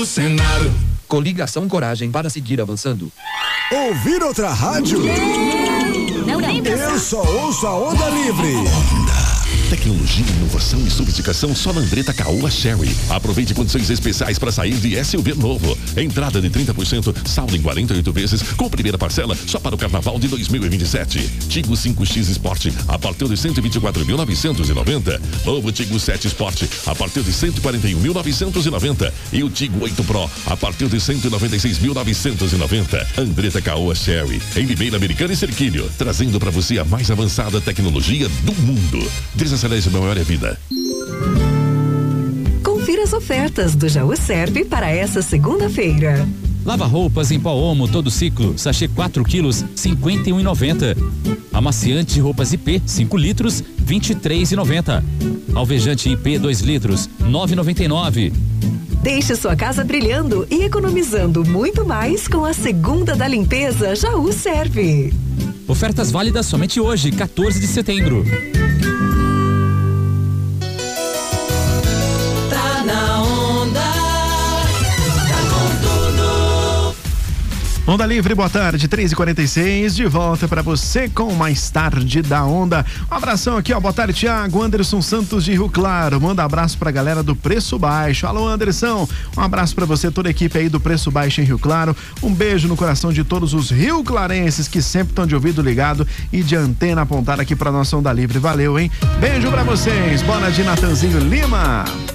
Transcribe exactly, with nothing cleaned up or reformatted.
do Senado. Coligação Coragem para seguir avançando. Ouvir outra rádio? Não, não. Eu só ouço a Onda Livre. Tecnologia, inovação e sofisticação só na Andretta Caoa Sherry. Aproveite condições especiais para sair de S U V novo. Entrada de trinta por cento, saldo em quarenta e oito vezes, com primeira parcela só para o carnaval de dois mil e vinte e sete. Tigo cinco X Sport a partir de cento e vinte e quatro mil novecentos e noventa. Novo Tigo sete Sport a partir de cento e quarenta e um mil novecentos e noventa. E o Tigo oito Pro a partir de cento e noventa e seis mil novecentos e noventa. Andretta Caoa Sherry, em Limeira Americana e Cerquilho, trazendo para você a mais avançada tecnologia do mundo. Desacelere maior é vida. Confira as ofertas do Jaú Serve para essa segunda-feira. Lava roupas em pó Omo todo ciclo, sachê quatro quilos, cinquenta e um reais e noventa centavos. Amaciante de roupas I P cinco litros, vinte e três reais e noventa centavos. Alvejante I P dois litros, nove reais e noventa e nove centavos. Deixe sua casa brilhando e economizando muito mais com a segunda da limpeza Jaú Serve. Ofertas válidas somente hoje, quatorze de setembro. Onda Livre, boa tarde, três e quarenta e seis, de volta para você com mais tarde da Onda. Um abração aqui, ó, boa tarde, Thiago, Anderson Santos de Rio Claro, manda abraço pra galera do Preço Baixo. Alô, Anderson, um abraço pra você, toda a equipe aí do Preço Baixo em Rio Claro, um beijo no coração de todos os rio-clarenses que sempre estão de ouvido ligado e de antena apontada aqui pra nossa Onda Livre, valeu, hein? Beijo pra vocês, bola de Natanzinho Lima.